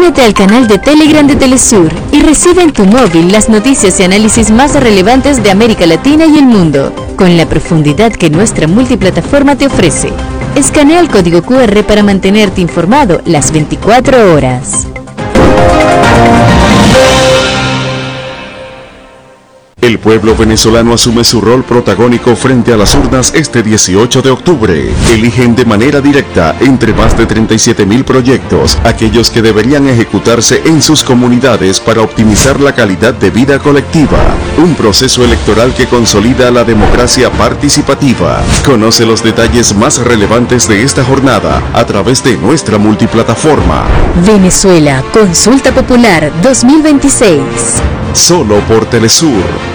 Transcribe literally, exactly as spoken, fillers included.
Únete al canal de Telegram de Telesur y recibe en tu móvil las noticias y análisis más relevantes de América Latina y el mundo, con la profundidad que nuestra multiplataforma te ofrece. Escanea el código cu erre para mantenerte informado las veinticuatro horas. El pueblo venezolano asume su rol protagónico frente a las urnas este dieciocho de octubre. Eligen de manera directa entre más de treinta y siete mil proyectos aquellos que deberían ejecutarse en sus comunidades para optimizar la calidad de vida colectiva. Un proceso electoral que consolida la democracia participativa. Conoce los detalles más relevantes de esta jornada a través de nuestra multiplataforma. Venezuela, Consulta Popular dos mil veintiséis. Solo por Telesur.